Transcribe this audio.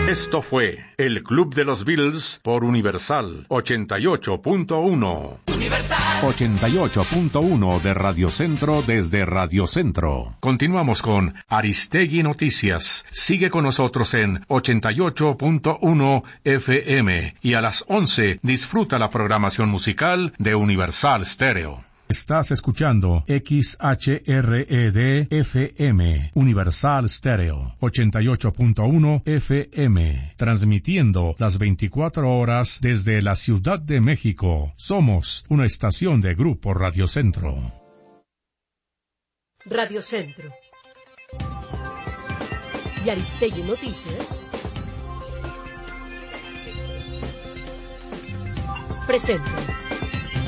Esto fue El Club de los Beatles por Universal 88.1. Universal 88.1 de Radio Centro desde Radio Centro. Continuamos con Aristegui Noticias. Sigue con nosotros en 88.1 FM y a las 11 disfruta la programación musical de Universal Stereo. Estás escuchando XHRED FM, Universal Stereo, 88.1 FM, transmitiendo las 24 horas desde la Ciudad de México. Somos una estación de Grupo Radio Centro. Radio Centro y Aristegui Noticias presentan